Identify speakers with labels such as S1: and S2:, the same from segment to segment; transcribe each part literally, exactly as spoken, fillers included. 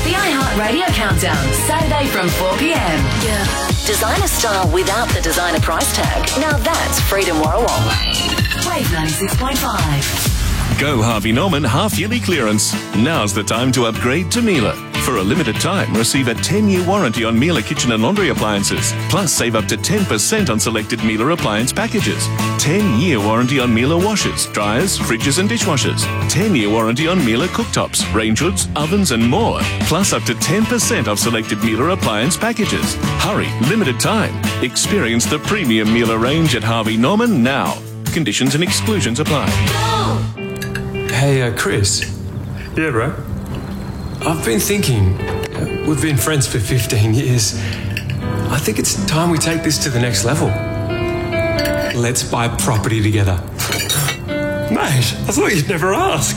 S1: The iHeartRadio Countdown, Saturday from four p m. Yeah. Designer style without the designer price tag. Now that's Freedom Warrawong. Wave ninety-six point five.
S2: Go Harvey Norman half-yearly clearance. Now's the time to upgrade to Miele. For a limited time, receive a ten-year warranty on Miele kitchen and laundry appliances. Plus, save up to ten percent on selected Miele appliance packages. ten-year warranty on Miele washers, dryers, fridges and dishwashers. ten-year warranty on Miele cooktops, range hoods, ovens and more. Plus, up to ten percent off selected Miele appliance packages. Hurry, limited time. Experience the premium Miele range at Harvey Norman now. Conditions and exclusions apply.
S3: Hey, uh, Chris.
S4: Yeah, bro.
S3: I've been thinking, uh, we've been friends for fifteen years. I think it's time we take this to the next level. Let's buy property together.
S4: Mate, I thought you'd never ask.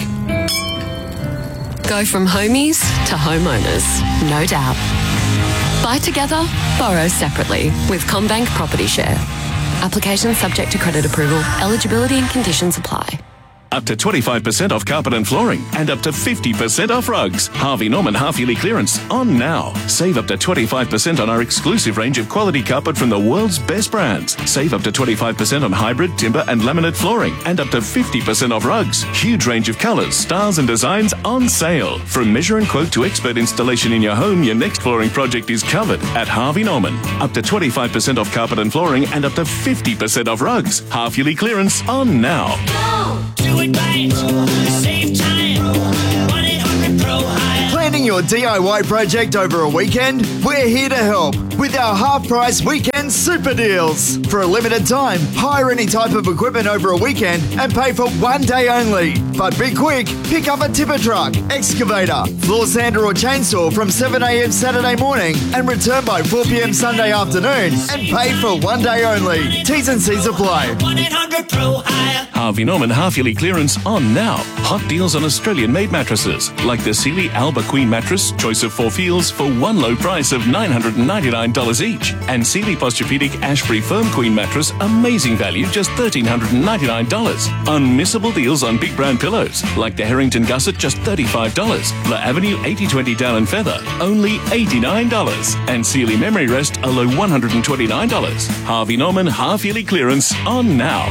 S5: Go from homies to homeowners, no doubt. Buy together, borrow separately with CommBank Property Share. Application subject to credit approval. Eligibility and conditions apply.
S2: Up to twenty-five percent off carpet and flooring and up to fifty percent off rugs. Harvey Norman half-yearly clearance on now. Save up to twenty-five percent on our exclusive range of quality carpet from the world's best brands. Save up to twenty-five percent on hybrid, timber and laminate flooring and up to fifty percent off rugs. Huge range of colours, styles and designs on sale. From measure and quote to expert installation in your home, your next flooring project is covered at Harvey Norman. Up to twenty-five percent off carpet and flooring and up to fifty percent off rugs. Half-yearly clearance on now.
S6: Do it right. Save time. one eight hundred pro hire.
S7: Planning your D I Y project over a weekend? We're here to help with our half-price weekend super deals. For a limited time, hire any type of equipment over a weekend and pay for one day only. But be quick, pick up a tipper truck, excavator, floor sander or chainsaw from seven a m Saturday morning and return by four p m Sunday afternoon and pay for one day only. T's and C's apply.
S6: one eight hundred pro hire.
S2: Harvey Norman half-yearly clearance on now. Hot deals on Australian-made mattresses like the Sealy Alba Queen mattress, choice of four feels for one low price of nine hundred ninety-nine dollars each. And Sealy Posturepedic Ashbury Firm Queen mattress, amazing value, just one thousand three hundred ninety-nine dollars. Unmissable deals on big brand pillows like the Harrington Gusset, just thirty-five dollars. La Avenue eighty twenty Down and Feather, only eighty-nine dollars. And Sealy Memory Rest, a low one hundred twenty-nine dollars. Harvey Norman half-yearly clearance on now.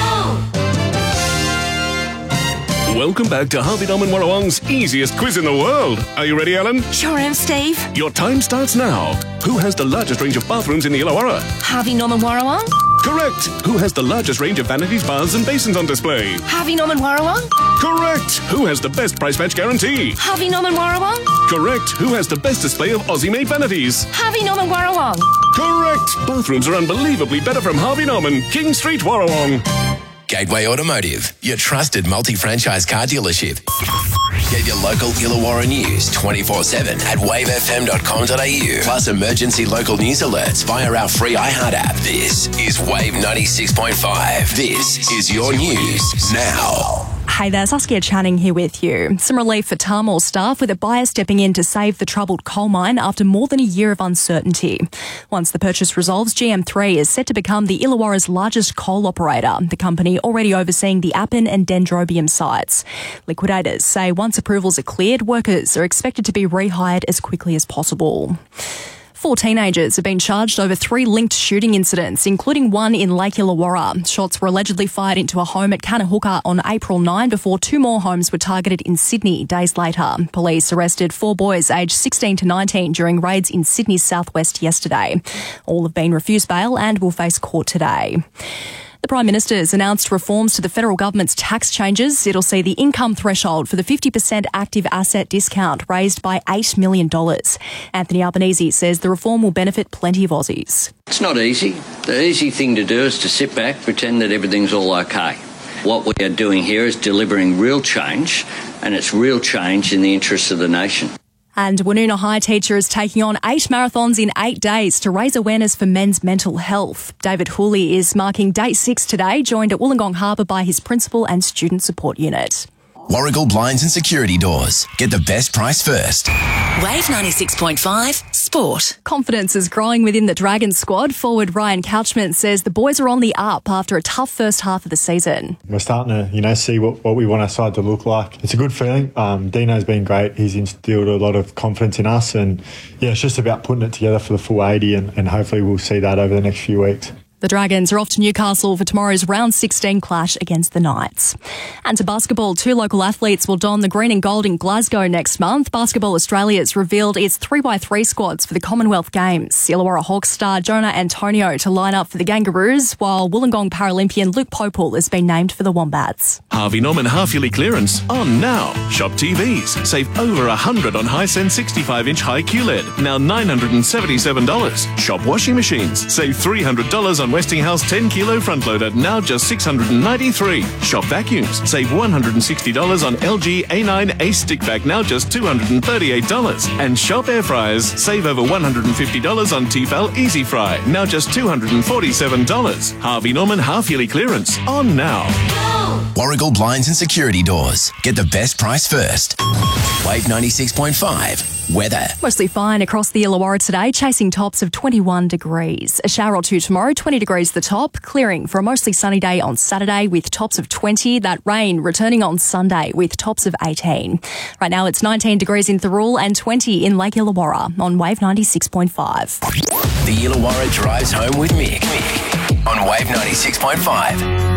S2: Welcome back to Harvey Norman Warrawong's easiest quiz in the world. Are you ready, Alan?
S8: Sure am, Steve.
S2: Your time starts now. Who has the largest range of bathrooms in the Illawarra?
S8: Harvey Norman Warrawong.
S2: Correct. Who has the largest range of vanities, baths and basins on display?
S8: Harvey Norman Warrawong.
S2: Correct. Who has the best price match guarantee?
S8: Harvey Norman Warrawong.
S2: Correct. Who has the best display of Aussie-made vanities?
S8: Harvey Norman Warrawong.
S2: Correct. Bathrooms are unbelievably better from Harvey Norman, King Street, Warrawong.
S9: Gateway Automotive, your trusted multi-franchise car dealership. Get your local Illawarra news twenty-four seven at wave f m dot com dot a u. Plus emergency local news alerts via our free iHeart app. This is Wave ninety-six point five. This is your news now.
S10: Hey there, Saskia Channing here with you. Some relief for Tahmoor staff with a buyer stepping in to save the troubled coal mine after more than a year of uncertainty. Once the purchase resolves, G M three is set to become the Illawarra's largest coal operator, the company already overseeing the Appin and Dendrobium sites. Liquidators say once approvals are cleared, workers are expected to be rehired as quickly as possible. Four teenagers have been charged over three linked shooting incidents, including one in Lake Illawarra. Shots were allegedly fired into a home at Kanahooka on April ninth before two more homes were targeted in Sydney days later. Police arrested four boys aged sixteen to nineteen during raids in Sydney's southwest yesterday. All have been refused bail and will face court today. The Prime Minister has announced reforms to the federal government's tax changes. It'll see the income threshold for the fifty percent active asset discount raised by eight million dollars. Anthony Albanese says the reform will benefit plenty of Aussies.
S11: It's not easy. The easy thing to do is to sit back, pretend that everything's all okay. What we are doing here is delivering real change, and it's real change in the interests of the nation.
S10: And Woonona High teacher is taking on eight marathons in eight days to raise awareness for men's mental health. David Hooley is marking day six today, joined at Wollongong Harbour by his principal and student support unit.
S9: Warragul Blinds and Security Doors. Get the best price first.
S1: Wave ninety-six point five Sport.
S10: Confidence is growing within the Dragons squad. Forward Ryan Couchman says the boys are on the up after a tough first half of the season.
S12: We're starting to, you know, see what, what we want our side to look like. It's a good feeling. Um, Dino's been great. He's instilled a lot of confidence in us, and yeah, it's just about putting it together for the full eighty, and, and hopefully we'll see that over the next few weeks.
S10: The Dragons are off to Newcastle for tomorrow's round sixteen clash against the Knights. And to basketball, two local athletes will don the green and gold in Glasgow next month. Basketball Australia's revealed its three by three squads for the Commonwealth Games. Illawarra Hawks star Jonah Antonio to line up for the Kangaroos, while Wollongong Paralympian Luke Popel has been named for the Wombats.
S2: Harvey Norman half-yearly clearance on now. Shop T Vs. Save over one hundred on Hisense sixty-five inch high Q L E D. Now nine hundred seventy-seven dollars. Shop washing machines. Save three hundred dollars on Westinghouse ten kilo front loader, now just six hundred ninety-three dollars. Shop vacuums. Save one hundred sixty dollars on L G A nine Ace stick vac, now just two hundred thirty-eight dollars. And shop air fryers. Save over one hundred fifty dollars on Tefal Easy Fry, now just two hundred forty-seven dollars. Harvey Norman half-yearly clearance on now.
S9: Warragul Blinds and Security Doors. Get the best price first. Wave ninety-six point five. Weather.
S10: Mostly fine across the Illawarra today, chasing tops of twenty-one degrees. A shower or two tomorrow, twenty degrees the top, clearing for a mostly sunny day on Saturday with tops of twenty. That rain returning on Sunday with tops of eighteen. Right now it's nineteen degrees in Thirroul and twenty in Lake Illawarra on Wave ninety-six point five.
S9: The Illawarra drives home with Mick on Wave ninety-six point five.